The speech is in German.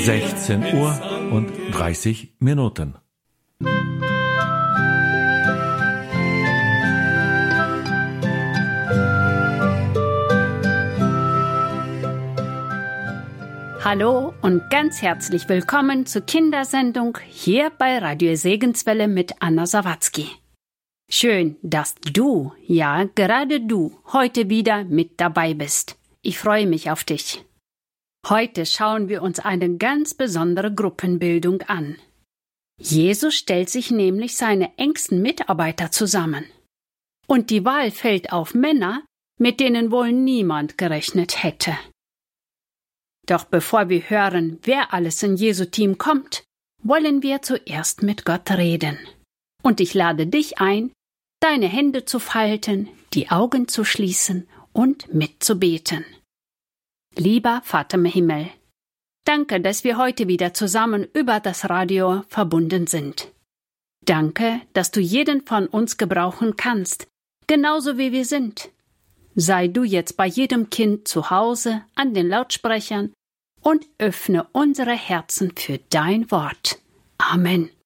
16:30 Uhr. Hallo und ganz herzlich willkommen zur Kindersendung hier bei Radio Segenswelle mit Anna Sawatzki. Schön, dass du, ja gerade du, heute wieder mit dabei bist. Ich freue mich auf dich. Heute schauen wir uns eine ganz besondere Gruppenbildung an. Jesus stellt sich nämlich seine engsten Mitarbeiter zusammen. Und die Wahl fällt auf Männer, mit denen wohl niemand gerechnet hätte. Doch bevor wir hören, wer alles in Jesu Team kommt, wollen wir zuerst mit Gott reden. Und ich lade dich ein, deine Hände zu falten, die Augen zu schließen und mitzubeten. Lieber Vater im Himmel, danke, dass wir heute wieder zusammen über das Radio verbunden sind. Danke, dass du jeden von uns gebrauchen kannst, genauso wie wir sind. Sei du jetzt bei jedem Kind zu Hause an den Lautsprechern und öffne unsere Herzen für dein Wort. Amen.